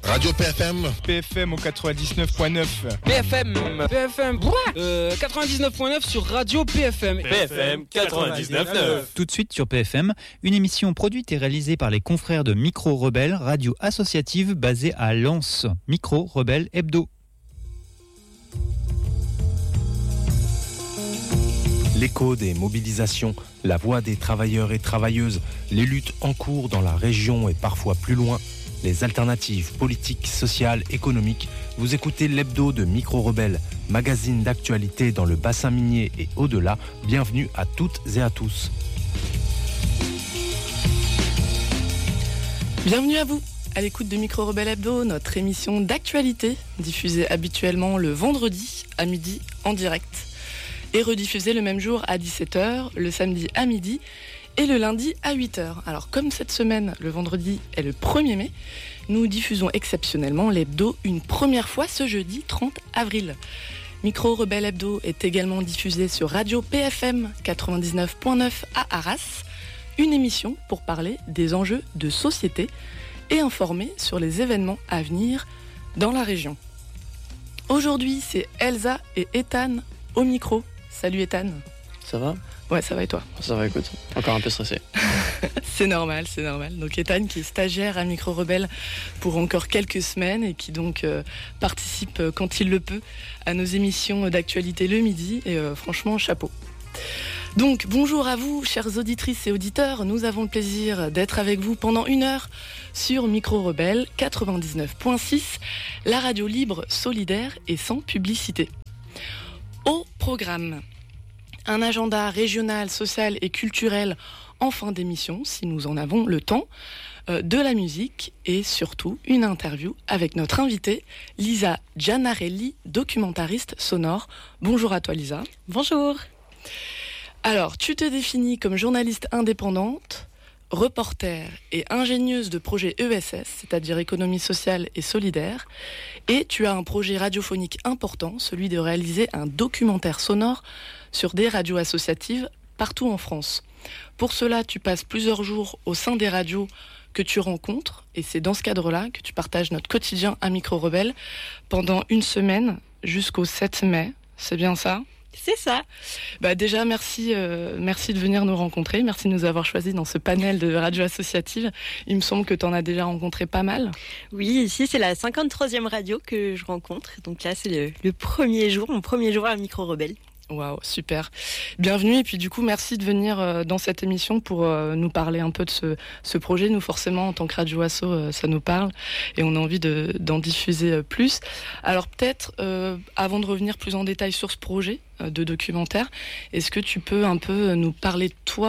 Radio PFM. PFM au 99.9. PFM 99.9 sur Radio PFM. PFM 99.9. Tout de suite sur PFM, une émission produite et réalisée par les confrères de Micro Rebelle, radio associative basée à Lens. Micro Rebelle Hebdo. L'écho des mobilisations, la voix des travailleurs et travailleuses, les luttes en cours dans la région et parfois plus loin, les alternatives politiques, sociales, économiques. Vous écoutez l'hebdo de Micro Rebelle, magazine d'actualité dans le bassin minier et au-delà. Bienvenue à toutes et à tous. Bienvenue à vous, à l'écoute de Micro Rebelle Hebdo, notre émission d'actualité, diffusée habituellement le vendredi à midi en direct, et rediffusée le même jour à 17h, le samedi à midi, et le lundi à 8h. Alors comme cette semaine, le vendredi est le 1er mai, nous diffusons exceptionnellement l'hebdo une première fois ce jeudi 30 avril. Micro Rebelle Hebdo est également diffusé sur Radio PFM 99.9 à Arras, une émission pour parler des enjeux de société et informer sur les événements à venir dans la région. Aujourd'hui, c'est Elsa et Ethan au micro. Salut Ethan. Ça va ? Ouais, ça va et toi ? Ça va, écoute, encore un peu stressé. C'est normal. Donc Ethan qui est stagiaire à Micro Rebelle pour encore quelques semaines et qui donc participe quand il le peut à nos émissions d'actualité le midi et franchement chapeau. Donc bonjour à vous chères auditrices et auditeurs, nous avons le plaisir d'être avec vous pendant 1 heure sur Micro Rebelle 99.6, la radio libre, solidaire et sans publicité. Au programme, un agenda régional, social et culturel en fin d'émission, si nous en avons le temps, de la musique et surtout une interview avec notre invitée, Lisa Giannarelli, documentariste sonore. Bonjour à toi Lisa. Bonjour. Alors, tu te définis comme journaliste indépendante, reporter et ingénieuse de projet ESS, c'est-à-dire économie sociale et solidaire, et tu as un projet radiophonique important, celui de réaliser un documentaire sonore sur des radios associatives partout en France. Pour cela, tu passes plusieurs jours au sein des radios que tu rencontres, et c'est dans ce cadre-là que tu partages notre quotidien à Micro Rebelle pendant 1 semaine jusqu'au 7 mai, c'est bien ça ? C'est ça. Déjà, merci de venir nous rencontrer. Merci de nous avoir choisis dans ce panel de radio associative. Il me semble que tu en as déjà rencontré pas mal. Oui, ici, c'est la 53e radio que je rencontre. Donc là, c'est le premier jour, mon premier jour à Micro Rebelle. Waouh, super. Bienvenue et puis du coup, merci de venir dans cette émission pour nous parler un peu de ce projet. Nous, forcément, en tant que radio asso, ça nous parle et on a envie d'en diffuser plus. Alors peut-être, avant de revenir plus en détail sur ce projet de documentaire, est-ce que tu peux un peu nous parler de toi ?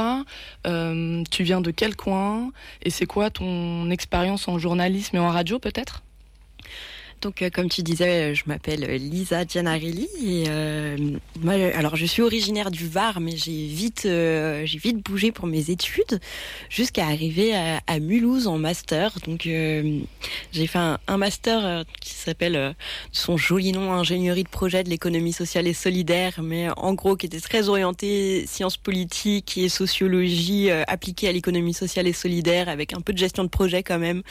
Tu viens de quel coin ? Et c'est quoi ton expérience en journalisme et en radio peut-être ? Donc, comme tu disais, je m'appelle Lisa Giannarelli et moi, alors je suis originaire du Var, mais j'ai vite bougé pour mes études jusqu'à arriver à Mulhouse en master. Donc, j'ai fait un master qui s'appelle son joli nom, ingénierie de projet de l'économie sociale et solidaire, mais en gros qui était très orienté sciences politiques et sociologie appliquée à l'économie sociale et solidaire, avec un peu de gestion de projet quand même.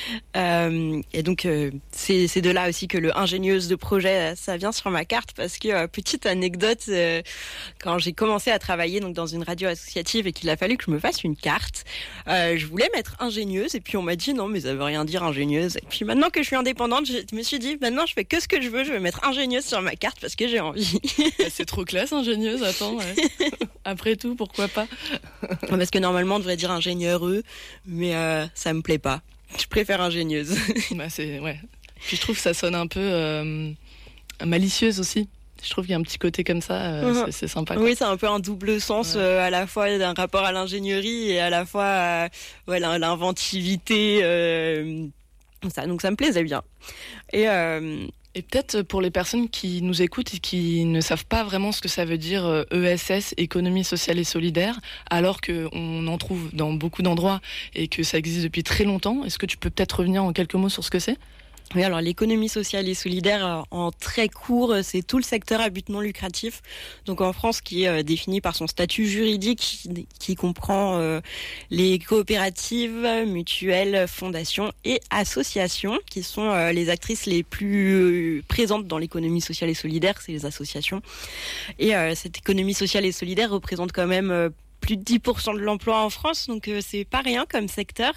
Et donc, c'est de là aussi que le ingénieuse de projet, ça vient sur ma carte parce que, petite anecdote, quand j'ai commencé à travailler donc dans une radio associative et qu'il a fallu que je me fasse une carte, je voulais mettre ingénieuse et puis on m'a dit non mais ça veut rien dire ingénieuse. Et puis maintenant que je suis indépendante, je me suis dit maintenant je fais que ce que je veux, je vais mettre ingénieuse sur ma carte parce que j'ai envie. C'est trop classe ingénieuse, attends. Ouais. Après tout, pourquoi pas ? Parce que normalement on devrait dire ingénieureux, mais ça me plaît pas. Je préfère ingénieuse. Ouais. Puis je trouve que ça sonne un peu malicieuse aussi. Je trouve qu'il y a un petit côté comme ça, c'est sympa. Quoi. Oui, c'est un peu un double sens, à la fois d'un rapport à l'ingénierie et à la fois l'inventivité. Donc ça me plaisait bien. Et peut-être pour les personnes qui nous écoutent et qui ne savent pas vraiment ce que ça veut dire ESS, économie sociale et solidaire, alors qu'on en trouve dans beaucoup d'endroits et que ça existe depuis très longtemps, est-ce que tu peux peut-être revenir en quelques mots sur ce que c'est ? Oui, alors l'économie sociale et solidaire, en très court, c'est tout le secteur à but non lucratif. Donc en France, qui est défini par son statut juridique, qui comprend les coopératives, mutuelles, fondations et associations, qui sont les actrices les plus présentes dans l'économie sociale et solidaire, c'est les associations. Et cette économie sociale et solidaire représente quand même plus de 10% de l'emploi en France, donc c'est pas rien comme secteur,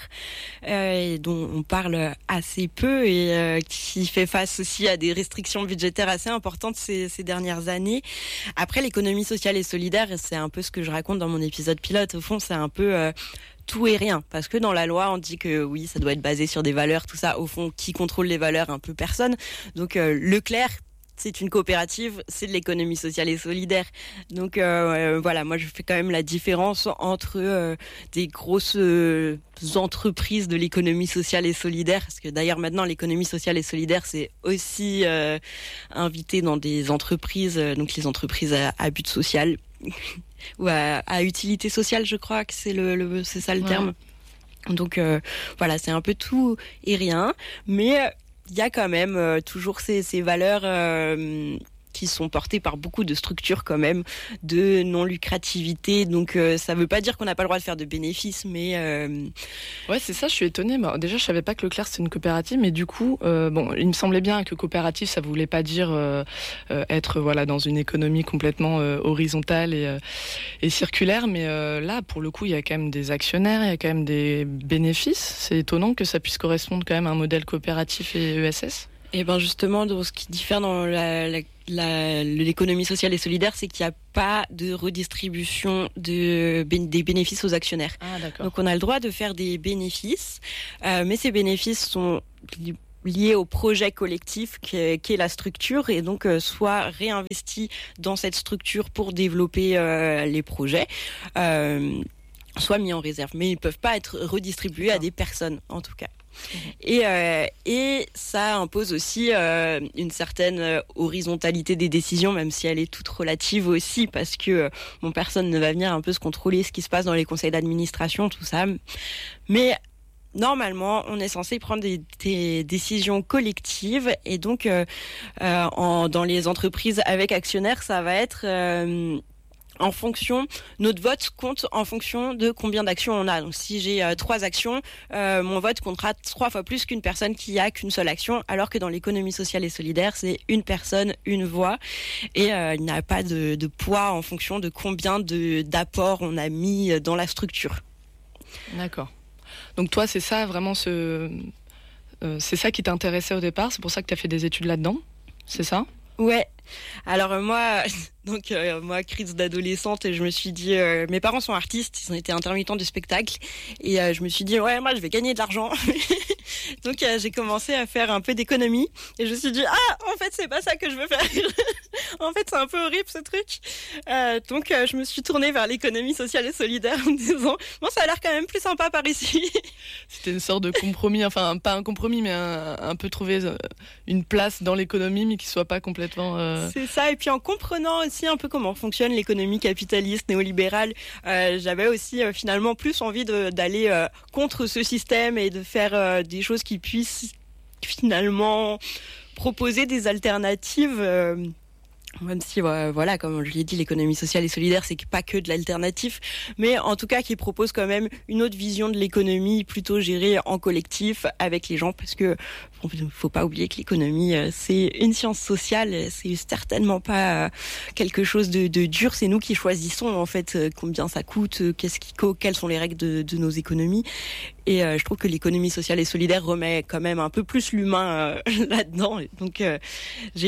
et dont on parle assez peu et qui fait face aussi à des restrictions budgétaires assez importantes ces dernières années. Après, l'économie sociale et solidaire, c'est un peu ce que je raconte dans mon épisode pilote. Au fond, c'est un peu tout et rien, parce que dans la loi on dit que oui, ça doit être basé sur des valeurs, tout ça. Au fond, qui contrôle les valeurs? Un peu personne. Donc Leclerc, c'est une coopérative, c'est de l'économie sociale et solidaire. Donc voilà, moi je fais quand même la différence entre des grosses entreprises de l'économie sociale et solidaire, parce que d'ailleurs maintenant l'économie sociale et solidaire c'est aussi invité dans des entreprises, donc les entreprises à but social ou à utilité sociale, je crois que c'est c'est ça le terme. Donc voilà, c'est un peu tout et rien, mais il y a quand même toujours ces valeurs qui sont portées par beaucoup de structures quand même de non-lucrativité. Donc ça veut pas dire qu'on n'a pas le droit de faire de bénéfices, mais... Ouais, c'est ça, je suis étonnée. Bah, déjà, je savais pas que Leclerc, c'était une coopérative, mais du coup, bon, il me semblait bien que coopérative, ça voulait pas dire être voilà, dans une économie complètement horizontale et circulaire, mais là, pour le coup, il y a quand même des actionnaires, il y a quand même des bénéfices. C'est étonnant que ça puisse correspondre quand même à un modèle coopératif et ESS. Et ben justement, ce qui diffère dans l'économie sociale et solidaire, c'est qu'il n'y a pas de redistribution des bénéfices aux actionnaires. Ah, d'accord. Donc on a le droit de faire des bénéfices, mais ces bénéfices sont liés au projet collectif qui est la structure, et donc soit réinvestis dans cette structure pour développer les projets, soit mis en réserve. Mais ils ne peuvent pas être redistribués à des personnes, en tout cas. Et ça impose aussi une certaine horizontalité des décisions, même si elle est toute relative aussi, parce que personne ne va venir un peu se contrôler ce qui se passe dans les conseils d'administration, tout ça. Mais normalement, on est censé prendre des décisions collectives, et donc dans les entreprises avec actionnaires, ça va être en fonction, notre vote compte en fonction de combien d'actions on a. Donc si j'ai 3 actions, mon vote comptera 3 fois plus qu'une personne qui a qu'une seule action, alors que dans l'économie sociale et solidaire, c'est une personne, une voix, et il n'y a pas de poids en fonction de combien d'apports on a mis dans la structure. D'accord. Donc toi, c'est ça vraiment c'est ça qui t'intéressait au départ, c'est pour ça que tu as fait des études là-dedans, c'est ça ? Ouais. Alors moi, crise d'adolescente, je me suis dit, mes parents sont artistes, ils ont été intermittents du spectacle, et je me suis dit, ouais, moi je vais gagner de l'argent. Donc j'ai commencé à faire un peu d'économie, et je me suis dit, en fait c'est pas ça que je veux faire. En fait c'est un peu horrible ce truc. Donc je me suis tournée vers l'économie sociale et solidaire en me disant, bon, ça a l'air quand même plus sympa par ici. C'était une sorte de compromis, enfin pas un compromis, mais un peu trouver une place dans l'économie, mais qui soit pas complètement... C'est ça, et puis en comprenant aussi un peu comment fonctionne l'économie capitaliste, néolibérale, j'avais aussi finalement plus envie d'aller contre ce système et de faire des choses qui puissent finalement proposer des alternatives. Même si, voilà, comme je l'ai dit, l'économie sociale et solidaire, c'est pas que de l'alternatif, mais en tout cas qui propose quand même une autre vision de l'économie, plutôt gérée en collectif avec les gens, parce que faut pas oublier que l'économie, c'est une science sociale, c'est certainement pas quelque chose de dur, c'est nous qui choisissons en fait combien ça coûte, quelles sont les règles de nos économies, et je trouve que l'économie sociale et solidaire remet quand même un peu plus l'humain là-dedans, donc j'ai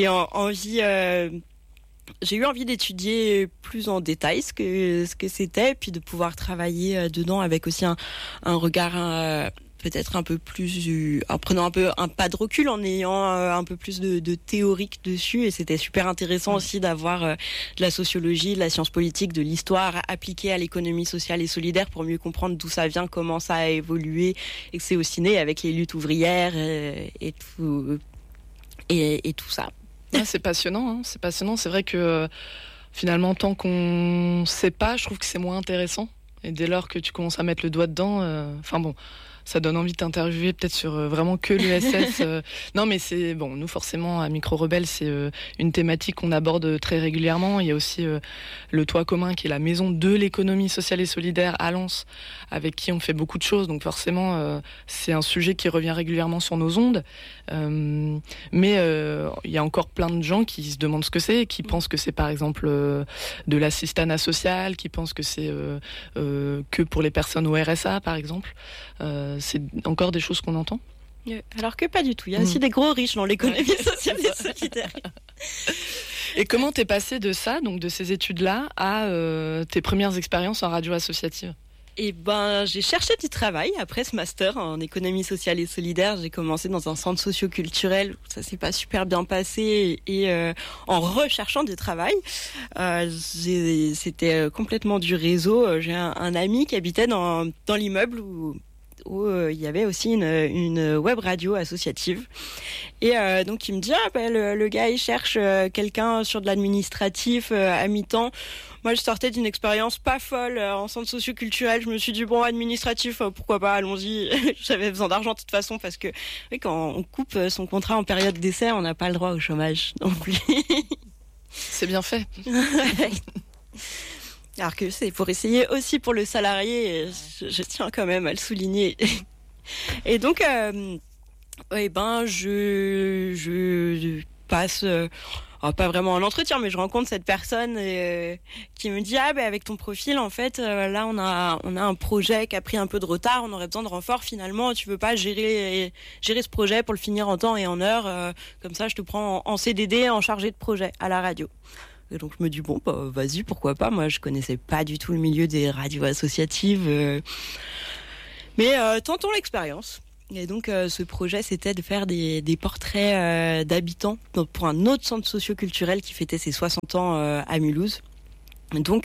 eu envie d'étudier plus en détail ce que c'était, et puis de pouvoir travailler dedans avec aussi un regard peut-être un peu plus, en prenant un peu un pas de recul, en ayant un peu plus de théorique dessus, et c'était super intéressant aussi d'avoir de la sociologie, de la science politique, de l'histoire appliquée à l'économie sociale et solidaire pour mieux comprendre d'où ça vient, comment ça a évolué, et que c'est aussi né avec les luttes ouvrières et tout ça. Ouais, c'est passionnant, hein. C'est passionnant. C'est vrai que finalement, tant qu'on ne sait pas, je trouve que c'est moins intéressant. Et dès lors que tu commences à mettre le doigt dedans, ça donne envie de t'interviewer peut-être sur vraiment que l'ESS. Non, mais c'est bon. Nous, forcément, à Micro Rebelle, c'est une thématique qu'on aborde très régulièrement. Il y a aussi le Toit commun, qui est la maison de l'économie sociale et solidaire à Lens, avec qui on fait beaucoup de choses. Donc forcément, c'est un sujet qui revient régulièrement sur nos ondes. Mais il y a encore plein de gens qui se demandent ce que c'est, qui pensent que c'est par exemple de l'assistanat social, qui pensent que c'est que pour les personnes au RSA, par exemple. C'est encore des choses qu'on entend. Alors que pas du tout. Il y a aussi des gros riches dans l'économie sociale et solidaire. Et comment t'es passé de ça, donc de ces études-là, à tes premières expériences en radio associative ? Et j'ai cherché du travail après ce master en économie sociale et solidaire. J'ai commencé dans un centre socio-culturel où ça s'est pas super bien passé et en recherchant du travail, c'était complètement du réseau. J'ai un ami qui habitait dans l'immeuble où il y avait aussi une web radio associative. Et donc il me dit le gars il cherche quelqu'un sur de l'administratif à mi-temps. Moi je sortais d'une expérience pas folle en centre socio-culturel, je me suis dit bon, administratif pourquoi pas, allons-y. J'avais besoin d'argent de toute façon parce que oui, quand on coupe son contrat en période d'essai, on n'a pas le droit au chômage non plus. C'est bien fait. Alors que c'est pour essayer aussi pour le salarié, je tiens quand même à le souligner. Et donc, je passe, pas vraiment en entretien, mais je rencontre cette personne qui me dit avec ton profil, en fait, là on a un projet qui a pris un peu de retard, on aurait besoin de renfort. Finalement, tu veux pas gérer ce projet pour le finir en temps et en heure, comme ça, je te prends en CDD, en chargé de projet à la radio. Et donc je me dis vas-y, pourquoi pas. Moi je connaissais pas du tout le milieu des radios associatives, mais tentons l'expérience. Et donc ce projet c'était de faire des portraits d'habitants pour un autre centre socio-culturel qui fêtait ses 60 ans à Mulhouse. Donc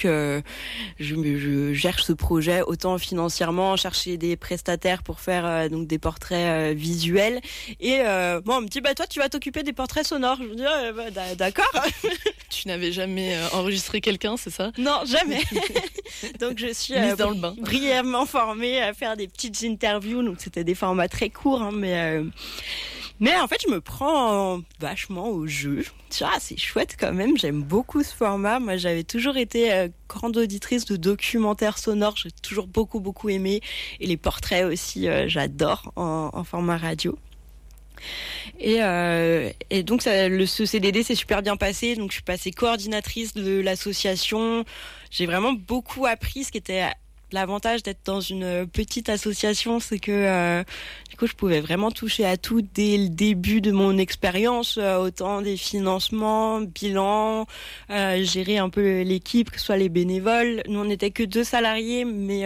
je gère ce projet autant financièrement, chercher des prestataires pour faire donc des portraits visuels et on me dit toi tu vas t'occuper des portraits sonores. Je me dis d'accord. Tu n'avais jamais enregistré quelqu'un, c'est ça ? Non, jamais. Donc je suis mise dans le bain, brièvement formée à faire des petites interviews, donc c'était des formats très courts mais en fait, je me prends vachement au jeu. C'est chouette quand même, j'aime beaucoup ce format. Moi, j'avais toujours été grande auditrice de documentaires sonores, j'ai toujours beaucoup aimé. Et les portraits aussi, j'adore en format radio. Et donc ce CDD s'est super bien passé, donc je suis passée coordinatrice de l'association. J'ai vraiment beaucoup appris. Ce qui était l'avantage d'être dans une petite association, c'est que du coup je pouvais vraiment toucher à tout dès le début de mon expérience, autant des financements, bilan, gérer un peu l'équipe, que ce soit les bénévoles. Nous on n'était que 2 salariés, mais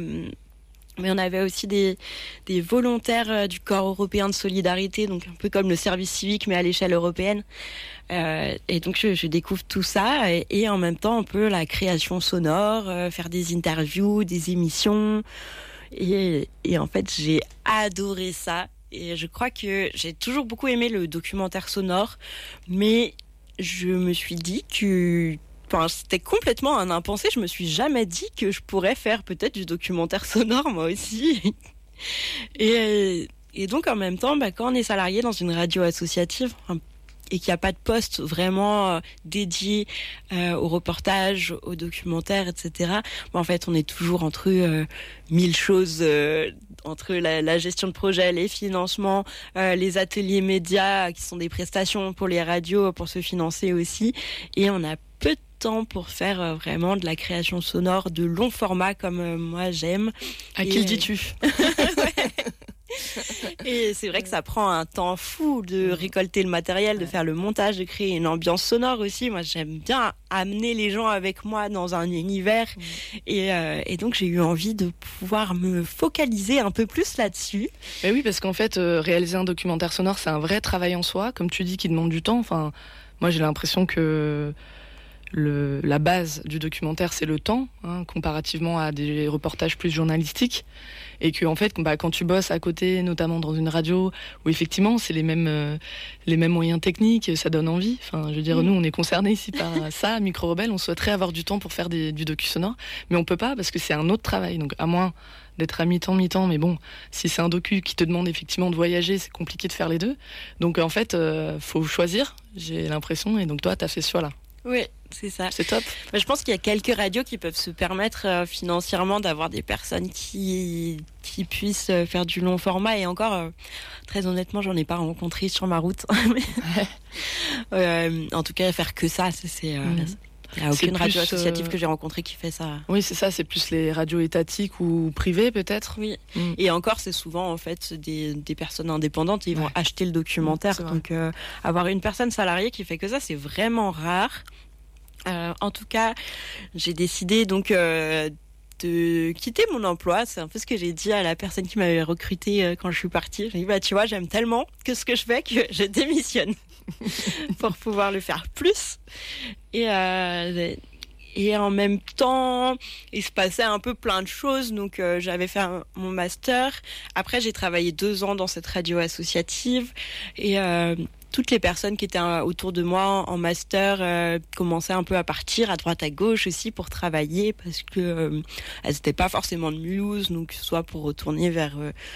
on avait aussi des volontaires du Corps européen de solidarité, donc un peu comme le service civique mais à l'échelle européenne. Et donc je découvre tout ça et en même temps un peu la création sonore, faire des interviews, des émissions. Et en fait j'ai adoré ça. Et je crois que j'ai toujours beaucoup aimé le documentaire sonore, mais je me suis dit que c'était complètement un impensé. Je me suis jamais dit que je pourrais faire peut-être du documentaire sonore moi aussi. Et donc en même temps, quand on est salarié dans une radio associative et qu'il n'y a pas de poste vraiment dédié au reportage, au documentaire, etc. En fait, on est toujours entre 1000 choses, entre la gestion de projet, les financements, les ateliers médias qui sont des prestations pour les radios pour se financer aussi. Et on a peu de temps pour faire vraiment de la création sonore de long format comme moi j'aime. À qui le dis-tu ? Et c'est vrai que ça prend un temps fou de récolter le matériel, de faire le montage, de créer une ambiance sonore aussi. Moi j'aime bien amener les gens avec moi dans un univers et donc j'ai eu envie de pouvoir me focaliser un peu plus là-dessus. Mais oui, parce qu'en fait réaliser un documentaire sonore c'est un vrai travail en soi, comme tu dis, qui demande du temps. Enfin, moi j'ai l'impression que la base du documentaire, c'est le temps, comparativement à des reportages plus journalistiques. Et que, en fait, quand tu bosses à côté, notamment dans une radio, où effectivement, c'est les mêmes moyens techniques, ça donne envie. Enfin, je veux dire, nous, on est concernés ici par ça, à Micro Rebelle, on souhaiterait avoir du temps pour faire du docu sonore, mais on peut pas parce que c'est un autre travail. Donc, à moins d'être à mi-temps. Mais bon, si c'est un docu qui te demande effectivement de voyager, c'est compliqué de faire les deux. Donc en fait, faut choisir, j'ai l'impression. Et donc toi, t'as fait ce choix-là. Oui, c'est ça. C'est top. Je pense qu'il y a quelques radios qui peuvent se permettre financièrement d'avoir des personnes qui puissent faire du long format. Et encore, très honnêtement, j'en ai pas rencontré sur ma route. En tout cas, faire que ça, il n'y a aucune radio associative que j'ai rencontrée qui fait ça. Oui, c'est ça, c'est plus les radios étatiques ou privées peut-être. Oui, et encore, c'est souvent en fait des personnes indépendantes, ils vont acheter le documentaire. Donc avoir une personne salariée qui fait que ça, c'est vraiment rare. En tout cas, j'ai décidé donc de quitter mon emploi. C'est un peu ce que j'ai dit à la personne qui m'avait recrutée quand je suis partie. J'ai dit, tu vois, j'aime tellement que ce que je fais que je démissionne pour pouvoir le faire plus. Et en même temps, il se passait un peu plein de choses. Donc, j'avais fait mon master. Après, j'ai travaillé 2 ans dans cette radio associative. Et toutes les personnes qui étaient autour de moi en master commençaient un peu à partir à droite à gauche aussi pour travailler parce que elles n'étaient pas forcément de Mulhouse, donc soit pour retourner vers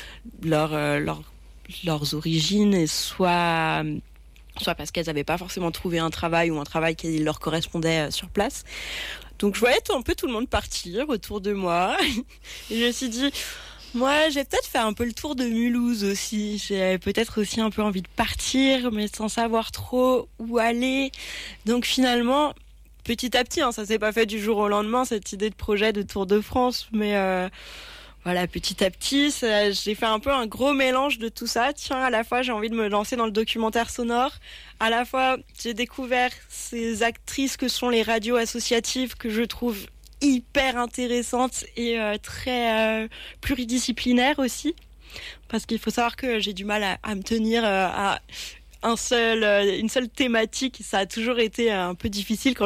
leurs origines, et soit parce qu'elles n'avaient pas forcément trouvé un travail ou un travail qui leur correspondait sur place. Donc je voyais un peu tout le monde partir autour de moi et je me suis dit, moi j'ai peut-être fait un peu le tour de Mulhouse aussi, j'ai peut-être aussi un peu envie de partir mais sans savoir trop où aller. Donc finalement, petit à petit, ça s'est pas fait du jour au lendemain cette idée de projet de Tour de France, mais voilà, petit à petit, j'ai fait un peu un gros mélange de tout ça. Tiens, à la fois, j'ai envie de me lancer dans le documentaire sonore. À la fois, j'ai découvert ces actrices que sont les radios associatives que je trouve hyper intéressantes et très pluridisciplinaires aussi. Parce qu'il faut savoir que j'ai du mal à me tenir à une seule thématique. Ça a toujours été un peu difficile quand